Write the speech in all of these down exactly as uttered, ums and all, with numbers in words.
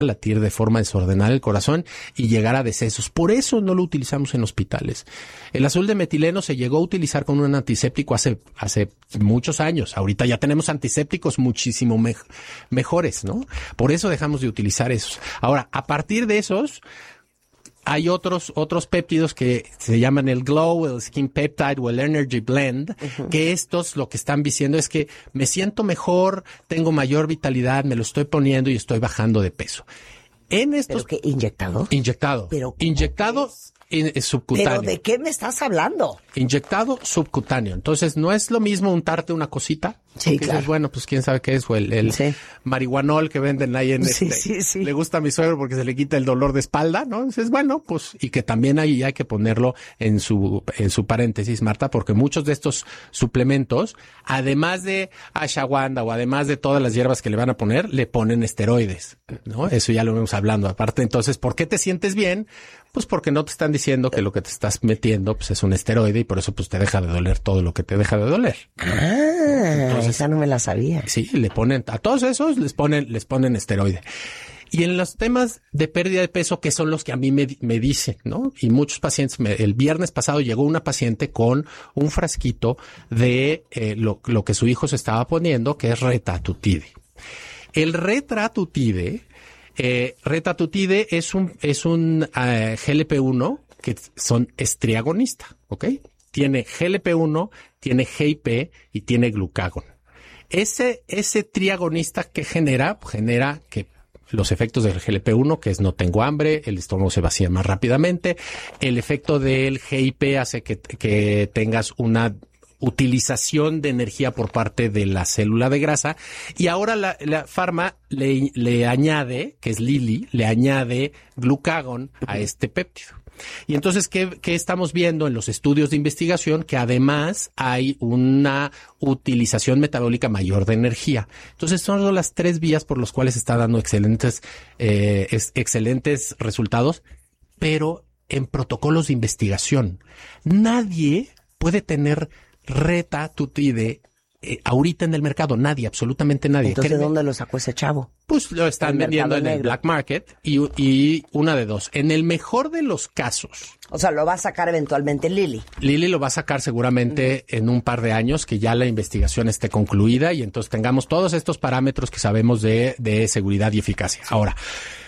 latir de forma desordenada el corazón y llegar a decesos. Por eso no lo utilizamos en hospitales. El azul de metileno se llegó a utilizar con un antiséptico hace, hace muchos años. Ahorita ya tenemos antisépticos muchísimo me- mejores, ¿no? Por eso dejamos de utilizar esos. Ahora, a partir de esos, hay otros otros péptidos que se llaman el Glow, el Skin Peptide o el Energy Blend, uh-huh. que estos lo que están diciendo es que me siento mejor, tengo mayor vitalidad, me lo estoy poniendo y estoy bajando de peso. En estos ¿Pero qué? ¿Inyectado? Inyectado. ¿Pero inyectado in, in, subcutáneo. ¿Pero de qué me estás hablando? Inyectado subcutáneo. Entonces, no es lo mismo untarte una cosita. Sí, claro. Dices, bueno, pues quién sabe qué es, o el, el sí. marihuanol que venden ahí en sí, este. Sí, sí. Le gusta a mi suegro porque se le quita el dolor de espalda, ¿no? Entonces, bueno, pues, y que también ahí hay que ponerlo en su, en su paréntesis, Marta, porque muchos de estos suplementos, además de ashwagandha o además de todas las hierbas que le van a poner, le ponen esteroides, ¿no? Eso ya lo vemos hablando. Aparte, entonces, ¿por qué te sientes bien? Pues porque no te están diciendo que lo que te estás metiendo, pues, es un esteroide y por eso, pues, te deja de doler todo lo que te deja de doler. Ah, entonces, esa no me la sabía. Sí, le ponen, a todos esos les ponen, les ponen esteroide. Y en los temas de pérdida de peso, que son los que a mí me, me dicen, ¿no? Y muchos pacientes, me, el viernes pasado llegó una paciente con un frasquito de eh, lo, lo que su hijo se estaba poniendo, que es Retatutide. El Retatutide, eh, Retatutide es un, es un uh, G L P uno que son estriagonista, ¿ok? Tiene G L P uno, tiene G I P y tiene glucagón. Ese, ese triagonista que genera, genera que los efectos del G L P uno, que es no tengo hambre, el estómago se vacía más rápidamente. El efecto del G I P hace que, que tengas una utilización de energía por parte de la célula de grasa. Y ahora la, la farma le, le añade, que es Lilly, le añade glucagón a este péptido. Y entonces, ¿qué, ¿qué estamos viendo en los estudios de investigación? Que además hay una utilización metabólica mayor de energía. Entonces, son las tres vías por las cuales está dando excelentes, eh, es, excelentes resultados, pero en protocolos de investigación. Nadie puede tener Retatutide eh, ahorita en el mercado. Nadie, absolutamente nadie. Entonces, ¿de dónde lo sacó ese chavo? Pues lo están vendiendo en el black market y, y una de dos. En el mejor de los casos. O sea, lo va a sacar eventualmente Lilly. Lilly lo va a sacar seguramente uh-huh. en un par de años, que ya la investigación esté concluida y entonces tengamos todos estos parámetros que sabemos de, de seguridad y eficacia. Sí. Ahora,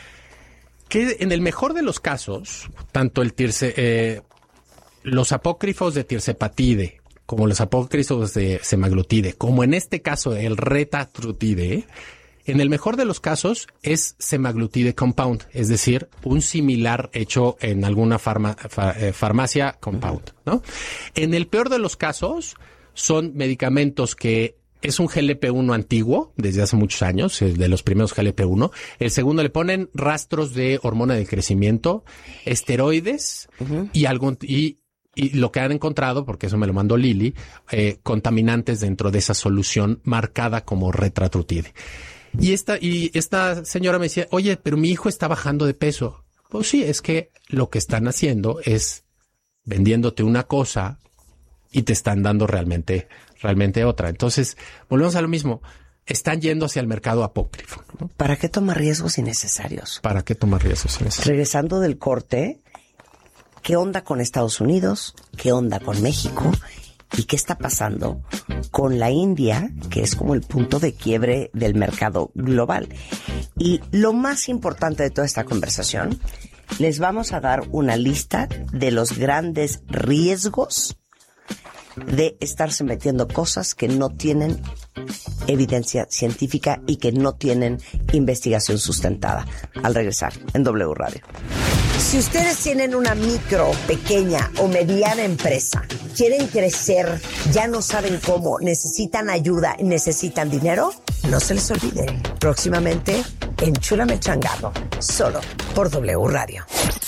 que en el mejor de los casos, tanto el tirse, eh, los apócrifos de tirzepatide como los apócrifos de semaglutide, como en este caso el Retatutide, en el mejor de los casos es semaglutide compound, es decir, un similar hecho en alguna farma, fa, eh, farmacia compound, ¿no? En el peor de los casos son medicamentos que es un G L P uno antiguo, desde hace muchos años, de los primeros G L P uno. El segundo le ponen rastros de hormona del crecimiento, esteroides uh-huh. y algún... Y, Y lo que han encontrado, porque eso me lo mandó Lilly, eh, contaminantes dentro de esa solución marcada como Retatutide. Y esta, y esta señora me decía, oye, pero mi hijo está bajando de peso. Pues sí, es que lo que están haciendo es vendiéndote una cosa y te están dando realmente, realmente otra. Entonces, volvemos a lo mismo. Están yendo hacia el mercado apócrifo, ¿no? ¿Para qué tomar riesgos innecesarios? ¿Para qué tomar riesgos innecesarios? Regresando del corte, ¿qué onda con Estados Unidos? ¿Qué onda con México? ¿Y qué está pasando con la India, que es como el punto de quiebre del mercado global? Y lo más importante de toda esta conversación, les vamos a dar una lista de los grandes riesgos de estarse metiendo cosas que no tienen evidencia científica y que no tienen investigación sustentada. Al regresar en W Radio. Si ustedes tienen una micro, pequeña o mediana empresa, quieren crecer, ya no saben cómo, necesitan ayuda y necesitan dinero, no se les olvide. Próximamente, Enchúlame Changado, solo por W Radio.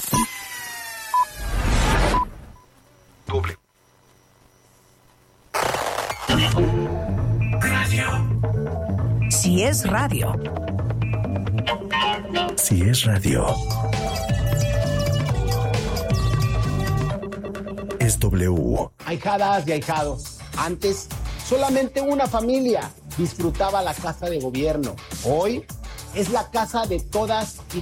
Doble. Radio. Si es radio. Si es radio. Es W. Ahijadas y ahijados. Antes, solamente una familia disfrutaba la casa de gobierno. Hoy es la casa de todas y